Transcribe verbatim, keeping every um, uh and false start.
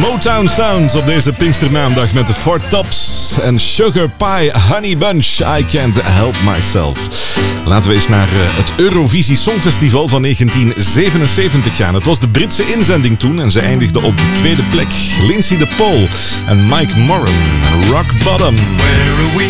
Motown Sound op deze Pinkstermaandag met de Four Tops en Sugar Pie Honey Bunch. I Can't Help Myself. Laten we eens naar het Eurovisie Songfestival van negentien zevenenzeventig gaan. Het was de Britse inzending toen en ze eindigde op de tweede plek. Lindsay de Paul en Mike Moran. Rock Bottom. Where are we